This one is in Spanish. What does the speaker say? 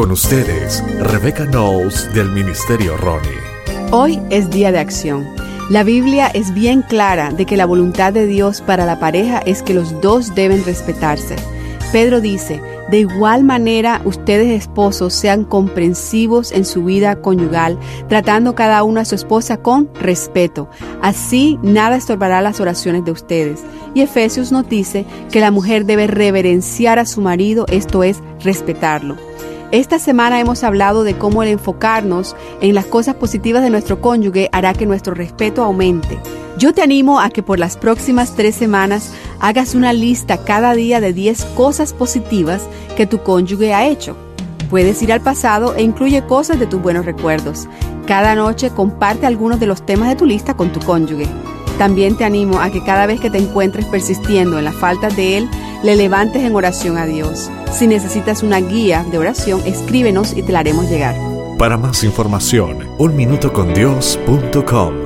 Con ustedes, Rebecca Knowles del Ministerio Ronnie. Hoy es día de acción. La Biblia es bien clara de que la voluntad de Dios para la pareja es que los dos deben respetarse. Pedro dice, de igual manera ustedes esposos sean comprensivos en su vida conyugal, tratando cada uno a su esposa con respeto. Así nada estorbará las oraciones de ustedes. Y Efesios nos dice que la mujer debe reverenciar a su marido, esto es, respetarlo. Esta semana hemos hablado de cómo el enfocarnos en las cosas positivas de nuestro cónyuge hará que nuestro respeto aumente. Yo te animo a que por las próximas 3 semanas hagas una lista cada día de 10 cosas positivas que tu cónyuge ha hecho. Puedes ir al pasado e incluye cosas de tus buenos recuerdos. Cada noche comparte algunos de los temas de tu lista con tu cónyuge. También te animo a que cada vez que te encuentres persistiendo en la falta de él, le levantes en oración a Dios. Si necesitas una guía de oración, escríbenos y te la haremos llegar. Para más información, unminutocondios.com.